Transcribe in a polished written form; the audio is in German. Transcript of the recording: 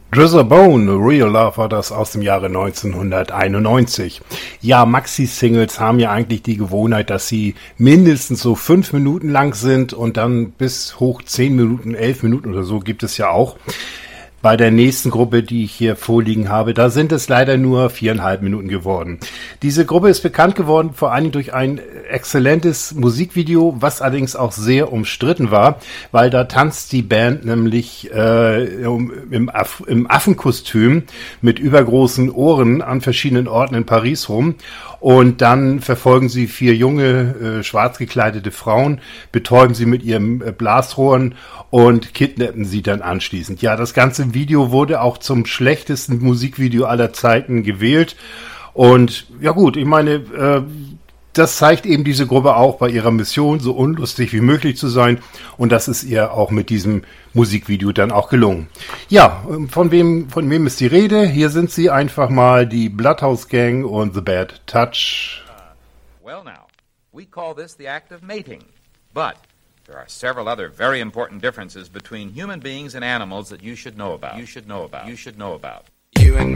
Drizzle Bone, Real Love war das aus dem Jahre 1991. Ja, Maxi-Singles haben ja eigentlich die Gewohnheit, dass sie mindestens so 5 Minuten lang sind und dann bis hoch 10 Minuten, 11 Minuten oder so gibt es ja auch. Bei der nächsten Gruppe, die ich hier vorliegen habe, da sind es leider nur 4,5 Minuten geworden. Diese Gruppe ist bekannt geworden, vor allem durch ein exzellentes Musikvideo, was allerdings auch sehr umstritten war, weil da tanzt die Band nämlich im Affenkostüm mit übergroßen Ohren an verschiedenen Orten in Paris rum. Und dann verfolgen sie 4 junge, schwarz gekleidete Frauen, betäuben sie mit ihren Blasrohren und kidnappen sie dann anschließend. Ja, das ganze Video wurde auch zum schlechtesten Musikvideo aller Zeiten gewählt. Und ja gut, ich meine, das zeigt eben diese Gruppe auch bei ihrer Mission, so unlustig wie möglich zu sein. Und das ist ihr auch mit diesem Musikvideo dann auch gelungen. Ja, von wem ist die Rede? Hier sind sie einfach mal, die Bloodhouse Gang und The Bad Touch. Well now, we call this the act of mating. But there are several other very important differences between human beings and animals that you should know about. You should know about. You should know about. You and